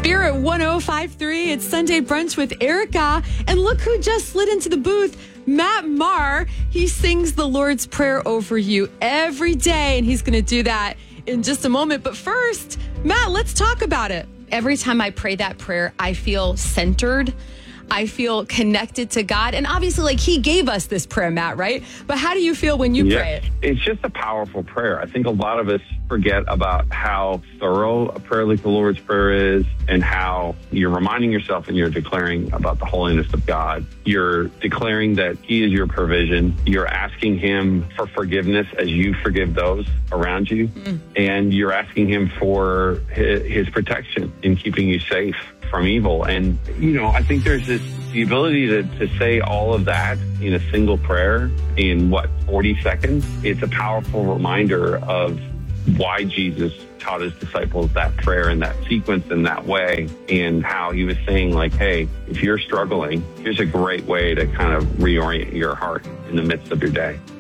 Spirit 105.3. It's Sunday Brunch with Erica. And look who just slid into the booth. Matt Maher. He sings the Lord's Prayer over you every day, and he's going to do that in just a moment. But first, Matt, let's talk about it. Every time I pray that prayer, I feel centered. I feel connected to God. And obviously, like, he gave us this prayer, Matt, right? But how do you feel when you pray it? It's just a powerful prayer. I think a lot of us forget about how thorough a prayer like the Lord's Prayer is, and how you're reminding yourself and you're declaring about the holiness of God. You're declaring that he is your provision. You're asking him for forgiveness as you forgive those around you. And you're asking him for his protection in keeping you safe from evil. And, you know, I think there's the ability to say all of that in a single prayer in 40 seconds. It's a powerful reminder of why Jesus taught his disciples that prayer in that sequence in that way, and how he was saying, like, hey, if you're struggling, here's a great way to kind of reorient your heart in the midst of your day.